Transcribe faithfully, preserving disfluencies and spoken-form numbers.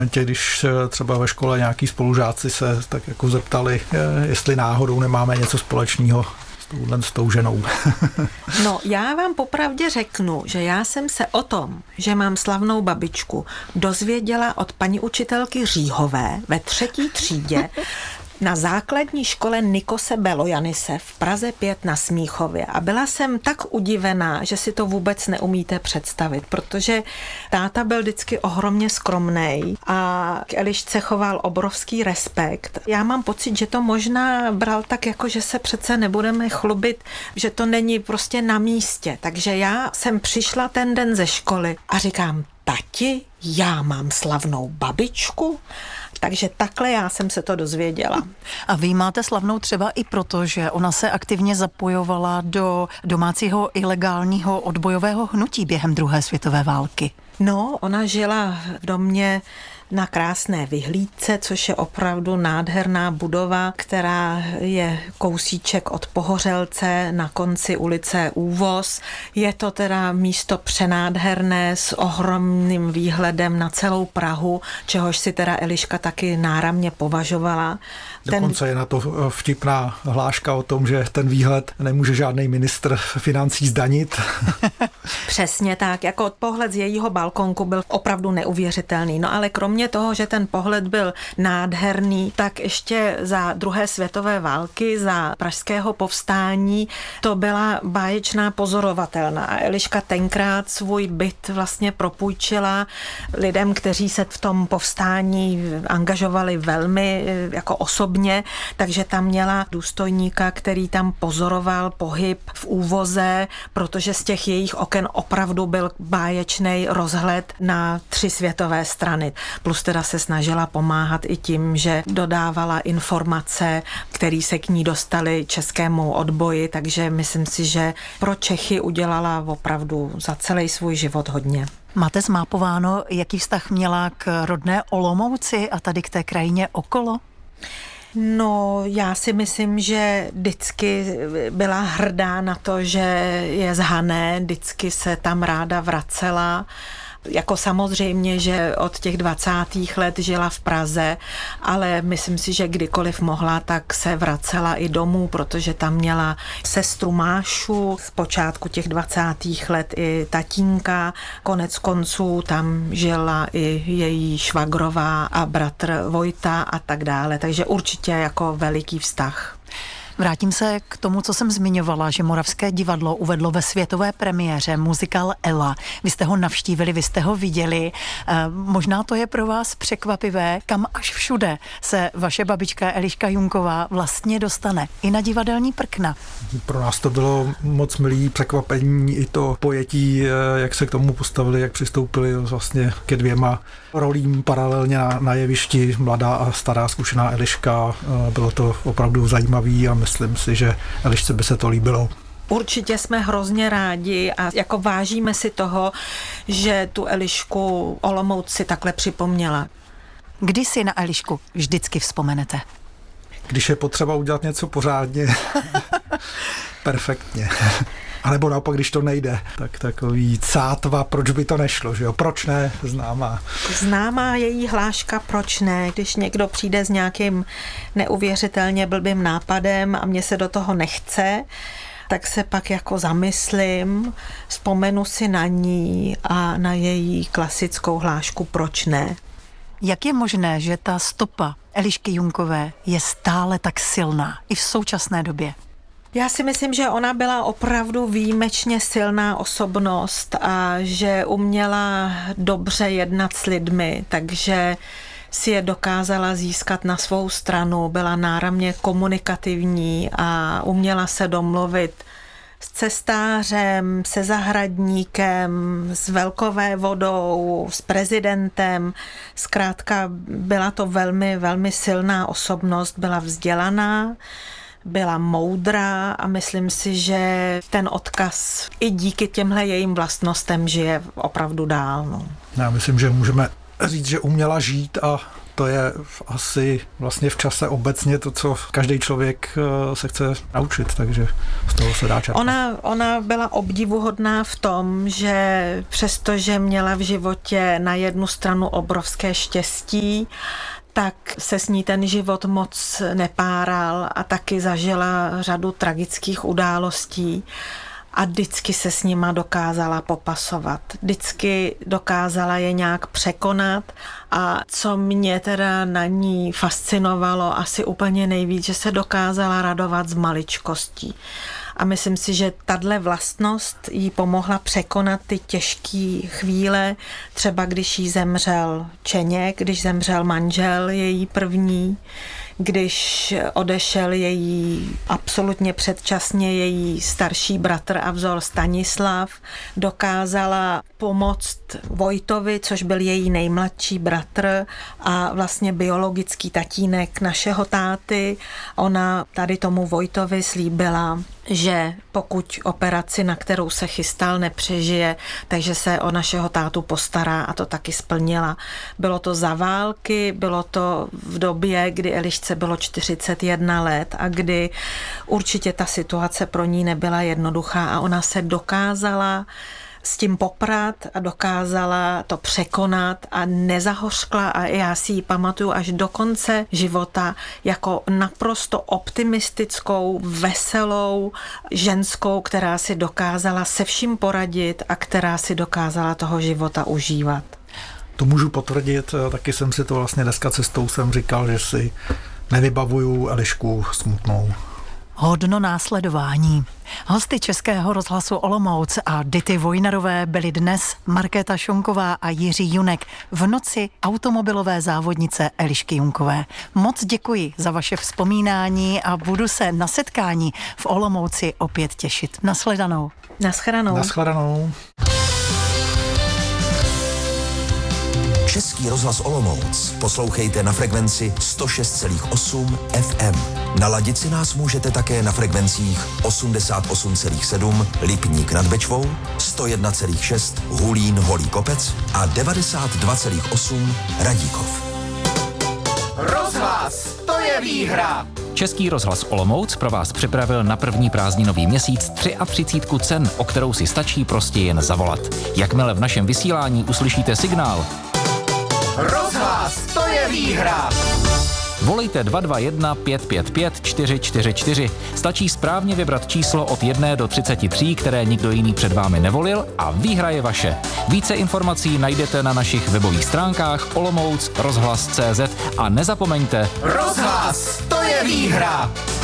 Tě, když třeba ve škole nějaký spolužáci se tak jako zeptali, jestli náhodou nemáme něco společného s touhle s tou ženou. No, já vám popravdě řeknu, že já jsem se o tom, že mám slavnou babičku, dozvěděla od paní učitelky Říhové ve třetí třídě na základní škole Nikose Belojanise v Praze pět na Smíchově. A byla jsem tak udivená, že si to vůbec neumíte představit, protože táta byl vždycky ohromně skromnej a k Elišce choval obrovský respekt. Já mám pocit, že to možná bral tak, jako že se přece nebudeme chlubit, že to není prostě na místě. Takže já jsem přišla ten den ze školy a říkám, tati, já mám slavnou babičku? Takže takhle já jsem se to dozvěděla. A vy máte slavnou třeba i proto, že ona se aktivně zapojovala do domácího ilegálního odbojového hnutí během druhé světové války. No, ona žila v domě na Krásné Vyhlídce, což je opravdu nádherná budova, která je kousíček od Pohořelce na konci ulice Úvoz. Je to teda místo přenádherné s ohromným výhledem na celou Prahu, čehož si teda Eliška taky náramně považovala. Dokonce ten... je na to vtipná hláška o tom, že ten výhled nemůže žádný ministr financí zdanit. Přesně tak, jako pohled z jejího balkonku byl opravdu neuvěřitelný. No ale kromě toho, že ten pohled byl nádherný, tak ještě za druhé světové války, za pražského povstání, to byla báječná pozorovatelna. A Eliška tenkrát svůj byt vlastně propůjčila lidem, kteří se v tom povstání angažovali velmi jako osobně, takže tam měla důstojníka, který tam pozoroval pohyb v Úvoze, protože z těch jejich oken opravdu byl báječný rozhled na tři světové strany. Plus teda se snažila pomáhat i tím, že dodávala informace, které se k ní dostaly českému odboji, takže myslím si, že pro Čechy udělala opravdu za celý svůj život hodně. Máte zmápováno, jaký vztah měla k rodné Olomouci a tady k té krajině okolo? No, já si myslím, že vždycky byla hrdá na to, že je z Hané, vždycky se tam ráda vracela. Jako samozřejmě, že od těch dvacátých let žila v Praze, ale myslím si, že kdykoliv mohla, tak se vracela i domů, protože tam měla sestru Mášu z počátku těch dvacátých let i tatínka. Konec konců tam žila i její švagrová a bratr Vojta a tak dále, takže určitě jako veliký vztah. Vrátím se k tomu, co jsem zmiňovala, že Moravské divadlo uvedlo ve světové premiéře muzikál Ela. Vy jste ho navštívili, vy jste ho viděli. E, možná to je pro vás překvapivé, kam až všude se vaše babička Eliška Junková vlastně dostane. I na divadelní prkna. Pro nás to bylo moc milý překvapení, i to pojetí, jak se k tomu postavili, jak přistoupili vlastně ke dvěma rolím paralelně na, na jevišti, mladá a stará zkušená Eliška. Bylo to opravdu zajímavý a myslím si, že Elišce by se to líbilo. Určitě jsme hrozně rádi a jako vážíme si toho, že tu Elišku Olomouc si takhle připomněla. Kdy si na Elišku vždycky vzpomenete? Když je potřeba udělat něco pořádně, perfektně. A nebo naopak, když to nejde, tak takový cátva, proč by to nešlo, že jo? Proč ne? Známá. Známá její hláška, proč ne? Když někdo přijde s nějakým neuvěřitelně blbým nápadem a mně se do toho nechce, tak se pak jako zamyslím, vzpomenu si na ní a na její klasickou hlášku, proč ne? Jak je možné, že ta stopa Elišky Junkové je stále tak silná i v současné době? Já si myslím, že ona byla opravdu výjimečně silná osobnost a že uměla dobře jednat s lidmi, takže si je dokázala získat na svou stranu, byla náramně komunikativní a uměla se domluvit s cestářem, se zahradníkem, s velkovévodou, s prezidentem. Zkrátka byla to velmi, velmi silná osobnost, byla vzdělaná, byla moudrá a myslím si, že ten odkaz i díky těmhle jejím vlastnostem žije opravdu dál. No. Já myslím, že můžeme říct, že uměla žít a To je asi vlastně v čase obecně to, co každý člověk se chce naučit, takže z toho se dá čerpat. Ona, ona byla obdivuhodná v tom, že přestože měla v životě na jednu stranu obrovské štěstí, tak se s ní ten život moc nepáral a taky zažila řadu tragických událostí. A vždycky se s nima dokázala popasovat. Vždycky dokázala je nějak překonat a co mě teda na ní fascinovalo asi úplně nejvíc, že se dokázala radovat z maličkostí. A myslím si, že tahle vlastnost jí pomohla překonat ty těžké chvíle, třeba když jí zemřel Čeněk, když zemřel manžel její první, když odešel její absolutně předčasně její starší bratr a vzor Stanislav, dokázala pomoct Vojtovi, což byl její nejmladší bratr a vlastně biologický tatínek našeho táty. Ona tady tomu Vojtovi slíbila, že pokud operaci, na kterou se chystal, nepřežije, takže se o našeho tátu postará a to taky splnila. Bylo to za války, bylo to v době, kdy Elišce bylo čtyřicet jedna let a kdy určitě ta situace pro ní nebyla jednoduchá a ona se dokázala s tím poprat a dokázala to překonat a nezahořkla a já si ji pamatuju až do konce života jako naprosto optimistickou, veselou ženskou, která si dokázala se vším poradit a která si dokázala toho života užívat. To můžu potvrdit, taky jsem si to vlastně dneska cestou jsem říkal, že si nevybavuju Elišku smutnou. Hodno následování. Hosty Českého rozhlasu Olomouc a Dity Vojnarové byli dnes Markéta Šonková a Jiří Junek v noci automobilové závodnice Elišky Junkové. Moc děkuji za vaše vzpomínání a budu se na setkání v Olomouci opět těšit. Nashledanou. Nashledanou. Nashledanou. Český rozhlas Olomouc poslouchejte na frekvenci sto šest celá osm F M. Naladit si nás můžete také na frekvencích osmdesát osm celá sedm Lipník nad Bečvou, sto jedna celá šest Hulín Holý Kopec a devadesát dva celá osm Radíkov. Rozhlas, to je výhra! Český rozhlas Olomouc pro vás připravil na první prázdninový měsíc třicet tři cen, o kterou si stačí prostě jen zavolat. Jakmile v našem vysílání uslyšíte signál Rozhlas, to je výhra! Volejte dva dva jedna pět pět pět čtyři čtyři čtyři. Stačí správně vybrat číslo od jedné do třiceti tří, které nikdo jiný před vámi nevolil a výhra je vaše. Více informací najdete na našich webových stránkách olomouc rozhlas tečka cé zet a nezapomeňte Rozhlas, to je výhra!